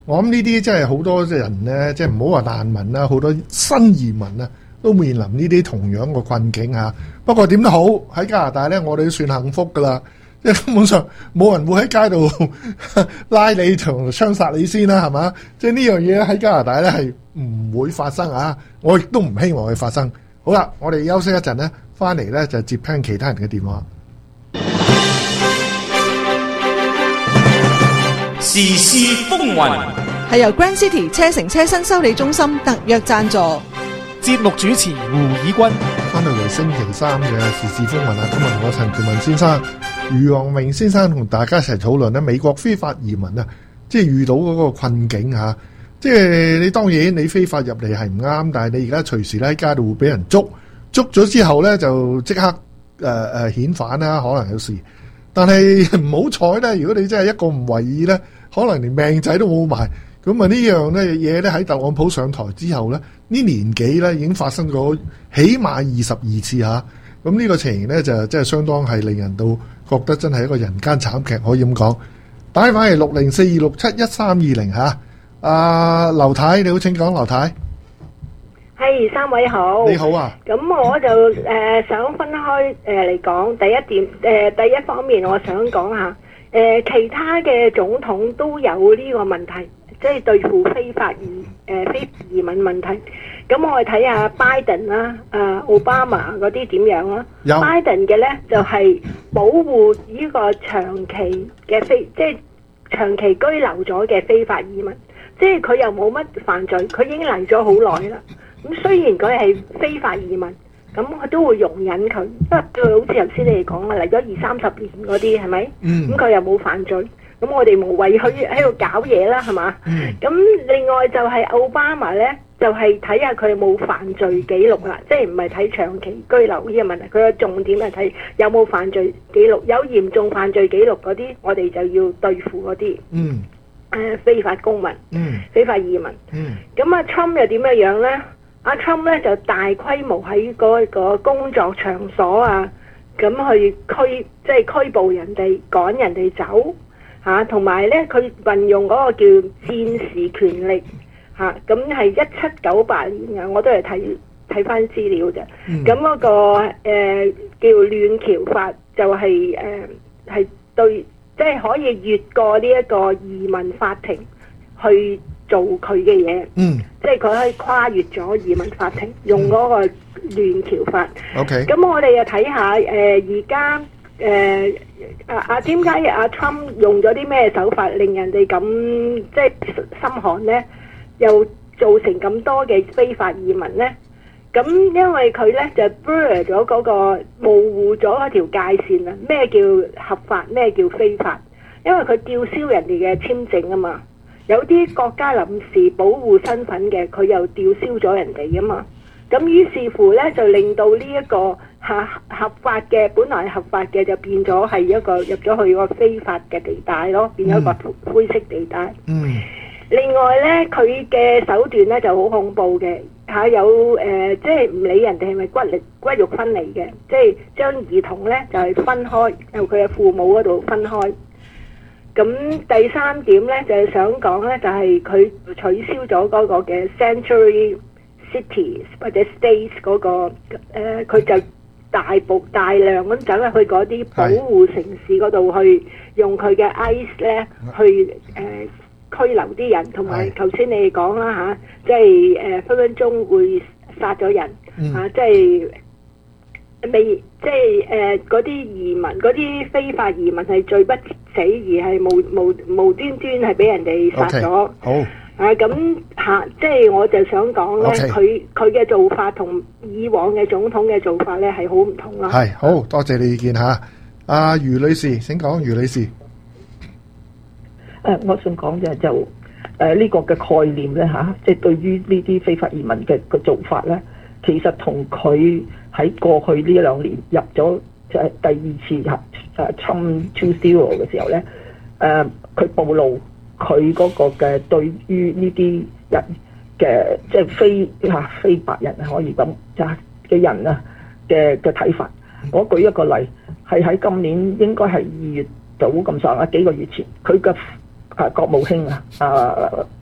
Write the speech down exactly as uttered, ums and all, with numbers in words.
我諗呢啲真係好多人咧，即係唔好話難民啦，好多新移民啊，都面臨呢啲同樣嘅困境嚇。不過點都好，喺加拿大咧，我哋都算幸福噶啦，即係根本上冇人會喺街度拉你同槍殺你先啦，係嘛？即係呢樣嘢喺加拿大咧係唔會發生啊！我亦都唔希望佢發生。好啦，我哋休息一陣咧，翻嚟咧就接聽其他人嘅電話。 時事風雲係由 Grand City 車城車新修理中心特約贊助。 節目主持胡以軍， 翻到嚟星期三嘅時事風雲啊！今日我陳建文先生、余昂明先生同大家一齊討論咧美國非法移民啊，即係遇到嗰個困境嚇。即係你當然你非法入嚟係唔啱，但係你而家隨時咧喺街度會俾人捉，捉咗之後咧就即刻誒誒遣返啦，可能有時。但係唔好彩咧，如果你真係一個唔為意咧，可能連命仔都冇埋。咁啊呢樣咧嘢咧喺特朗普上台之後咧，呢年幾咧已經發生咗起碼二十二次嚇。咁呢個情形咧就真係相當係令人到覺得真係一個人間慘劇，可以咁講。打電話係六零四二六七一三二零嚇。阿劉太你好，請講，劉太。 係，三位好。 你好啊。 咁我就誒、呃、想分開誒嚟講，第一點誒、呃、第一方面，我想講下誒、呃、其他嘅總統都有呢個問題，即係對付非法移誒、呃、非移民問題。咁我哋睇下拜登啦、誒奧巴馬嗰啲點樣啦。拜登嘅咧就係、是、保護呢個長期嘅非，即係長期居留咗嘅非法移民。即係佢又冇乜犯罪，佢已經嚟咗好耐啦。咁雖然佢係非法移民，咁佢都會容忍佢，因為佢好似頭先你哋講啊，嚟咗二三十年嗰啲係咪？咁佢、嗯、又冇犯罪，咁我哋無謂去喺度搞嘢啦，係嘛？咁、嗯、另外就係奧巴馬咧，就係睇下佢有冇犯罪記錄啦，即係唔係睇長期居留呢個問題，佢嘅重點係睇有冇犯罪記錄，有嚴重犯罪記錄嗰啲，我哋就要對付嗰啲。嗯。誒、呃、非法公民，嗯、非法移民，咁阿 Trump 又點樣樣咧？阿 Trump 咧就大規模喺嗰個工作場所啊，咁去拘，即係拘捕人哋，趕人哋走嚇，同埋咧佢運用嗰個叫戰時權力嚇，咁係一七九八年啊，我都係睇睇翻資料啫。咁嗰、嗯那個、呃、叫亂橋法就係誒係對。即係可以越過呢一個移民法庭去做佢嘅嘢，嗯，即係佢可以跨越咗移民法庭，用嗰個亂橋法。OK，咁我哋又睇下誒，而家誒啊啊，點解阿 Trump 用咗啲咩手法令人哋咁即係心寒咧？又造成咁多嘅非法移民咧？咁因為佢咧就 blur 咗嗰個模糊咗嗰條界線啊，咩叫合法，咩叫非法？因為佢吊銷人哋嘅簽證啊嘛，有啲國家臨時保護身份嘅，佢又吊銷咗人哋啊嘛。咁於是乎咧，就令到呢一個合合法嘅，本來係合法嘅，就變咗係一個入咗去個非法嘅地帶咯，變咗一個灰色地帶。嗯。另外咧，佢嘅手段咧就好恐怖嘅。嚇有誒、呃，即係唔理人哋係咪骨力骨肉分離嘅，即係將兒童咧就係、是、分開，由佢嘅父母嗰度分開。咁第三點咧就係、是、想講咧，就係、是、佢取消咗嗰個嘅 Sanctuary Cities 或者 States 嗰、那個誒，佢、呃、就大部大量咁走入去嗰啲保護城市嗰度去用佢嘅 ICE 咧去誒。呃拘留啲人，同埋頭先你哋講啦嚇，即係誒分分鐘會殺咗人嚇、嗯啊，即係未即係誒嗰啲移民嗰啲非法移民係罪不死，而係無無無端端係俾人哋殺咗。Okay, 好啊，咁嚇、啊，即係我就想講咧，佢佢嘅做法同以往嘅總統嘅做法咧係好唔同啦。係，好多謝你意見嚇，阿、啊、余女士請講，余女士。 誒、呃，我想講嘅就誒呢、呃這個嘅概念咧嚇，即、啊、係、就是、對於呢啲非法移民嘅嘅做法咧，其實同佢喺過去呢兩年入咗就係第二次嚇誒 Trump two zero 嘅時候咧，誒、呃、佢暴露佢嗰個嘅對於呢啲人嘅即係非嚇、啊、非白人可以咁就嘅人啊嘅嘅睇法。我舉一個例，係喺今年應該係二月到咁上下幾個月前，佢嘅啊國務卿啊啊